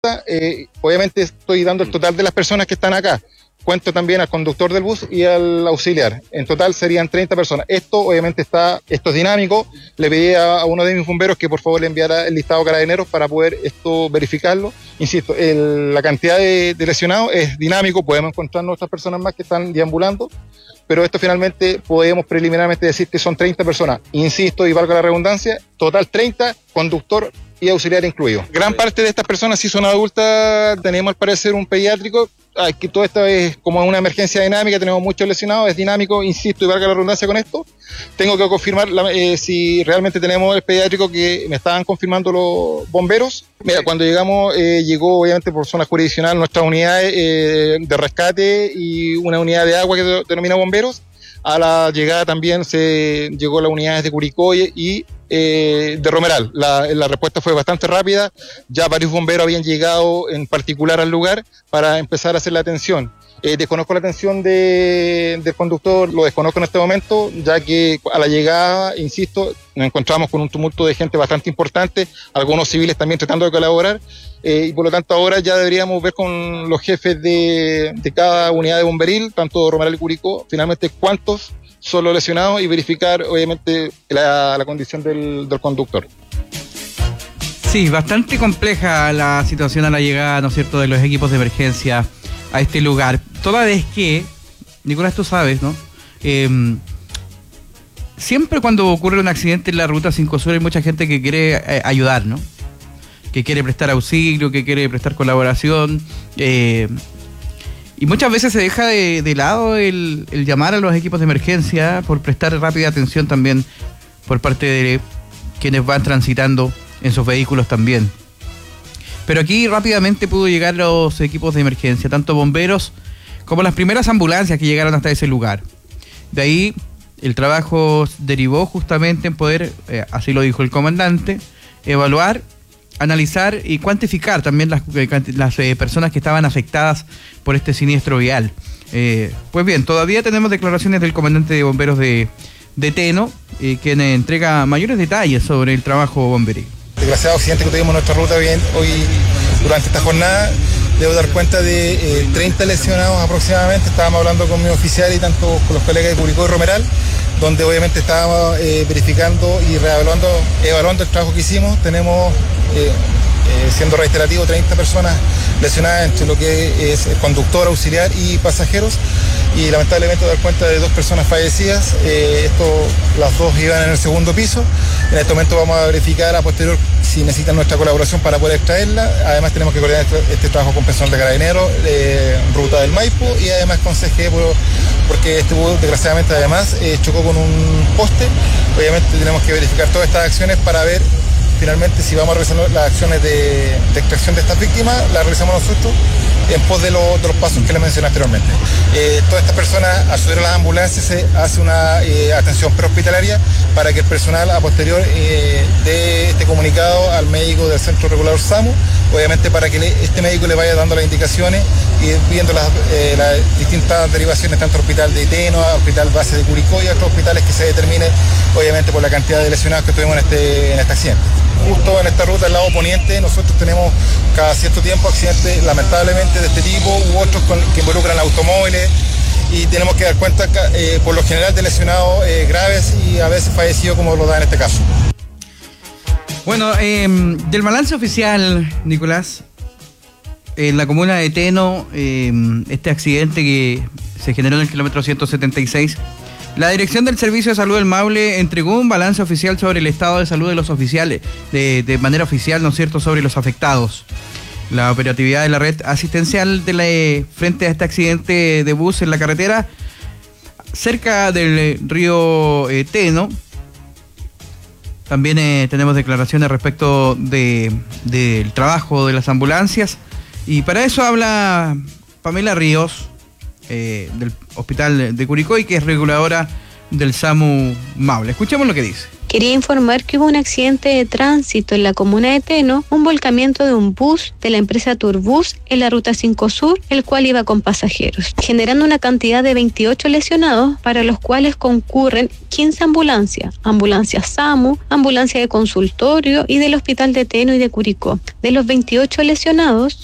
Obviamente estoy dando el total de las personas que están acá. Cuento también al conductor del bus y al auxiliar. En total serían 30 personas. Esto obviamente esto es dinámico. Le pedí a uno de mis bomberos que por favor le enviara el listado de carabineros para poder esto verificarlo. Insisto, la cantidad de lesionados es dinámico. Podemos encontrar otras personas más que están deambulando, pero esto finalmente podemos preliminarmente decir que son 30 personas. Insisto, y valga la redundancia, total 30, conductor y auxiliar incluido. Gran parte de estas personas sí son adultas. Tenemos al parecer un pediátrico. Que todo esto es como una emergencia dinámica, tenemos muchos lesionados, es dinámico, insisto, y valga la redundancia con esto. Tengo que confirmar si realmente tenemos el pediátrico que me estaban confirmando los bomberos. Mira, cuando llegamos, llegó obviamente por zona jurisdiccional nuestras unidades de rescate y una unidad de agua que denomina bomberos. A la llegada también se llegó las unidades de Curicó y de Romeral. La respuesta fue bastante rápida. Ya varios bomberos habían llegado en particular al lugar para empezar a hacer la atención. Desconozco la atención del conductor, lo desconozco en este momento, ya que a la llegada, insisto, nos encontramos con un tumulto de gente bastante importante, algunos civiles también tratando de colaborar, y por lo tanto ahora ya deberíamos ver con los jefes de cada unidad de bomberil, tanto Romeral y Curicó, finalmente cuántos son los lesionados y verificar obviamente la condición del conductor. Sí, bastante compleja la situación a la llegada, ¿no es cierto?, de los equipos de emergencia a este lugar. Toda vez que, Nicolás, tú sabes, ¿no? Siempre cuando ocurre un accidente en la ruta 5 Sur hay mucha gente que quiere ayudar, ¿no? Que quiere prestar auxilio, que quiere prestar colaboración. Y muchas veces se deja de lado el llamar a los equipos de emergencia por prestar rápida atención también por parte de quienes van transitando en sus vehículos también. Pero aquí rápidamente pudo llegar los equipos de emergencia, tanto bomberos como las primeras ambulancias que llegaron hasta ese lugar. De ahí el trabajo derivó justamente en poder, así lo dijo el comandante, evaluar, analizar y cuantificar también las personas que estaban afectadas por este siniestro vial. Pues bien, todavía tenemos declaraciones del comandante de bomberos de Teno, quien entrega mayores detalles sobre el trabajo bomberil. Desgraciado accidente que tuvimos en nuestra ruta hoy durante esta jornada, debo dar cuenta de 30 lesionados aproximadamente. Estábamos hablando con mi oficial y tanto con los colegas de Curicó y Romeral, donde obviamente estábamos verificando y evaluando el trabajo que hicimos. Tenemos, siendo reiterativo, 30 personas lesionadas entre lo que es el conductor, auxiliar y pasajeros, y lamentablemente dar cuenta de 2 personas fallecidas. Las 2 iban en el segundo piso. En este momento vamos a verificar a posterior si necesitan nuestra colaboración para poder extraerla. Además tenemos que coordinar este trabajo con personal de Carabineros, ruta del Maipo, y además con CGE, porque este bus desgraciadamente además chocó con un poste. Obviamente tenemos que verificar todas estas acciones para ver finalmente si vamos a realizar las acciones de extracción de estas víctimas. Las realizamos nosotros en pos de los pasos que les mencioné anteriormente. Todas estas personas, al subir a las ambulancias, se hace una atención prehospitalaria para que el personal a posterior dé este comunicado al médico del Centro Regulador SAMU, obviamente para que este médico le vaya dando las indicaciones y viendo las distintas derivaciones, tanto hospital de Teno, hospital base de Curicó y otros hospitales que se determine, obviamente por la cantidad de lesionados que tuvimos en este accidente. Justo en esta ruta, del lado poniente, nosotros tenemos cada cierto tiempo accidentes lamentablemente de este tipo u otros que involucran automóviles, y tenemos que dar cuenta por lo general de lesionados graves y a veces fallecidos, como lo da en este caso. Bueno, del balance oficial, Nicolás, en la comuna de Teno, este accidente que se generó en el kilómetro 176, la Dirección del Servicio de Salud del Maule entregó un balance oficial sobre el estado de salud de los oficiales, de manera oficial, ¿no es cierto?, sobre los afectados. La operatividad de la red asistencial frente a este accidente de bus en la carretera cerca del río Teno. También tenemos declaraciones respecto del trabajo de las ambulancias, y para eso habla Pamela Ríos, del Hospital de Curicó, y que es reguladora del SAMU Maule. Escuchemos lo que dice. Quería informar que hubo un accidente de tránsito en la comuna de Teno, un volcamiento de un bus de la empresa Turbus en la ruta 5 Sur, el cual iba con pasajeros, generando una cantidad de 28 lesionados, para los cuales concurren 15 ambulancias SAMU, ambulancia de consultorio y del hospital de Teno y de Curicó. De los 28 lesionados,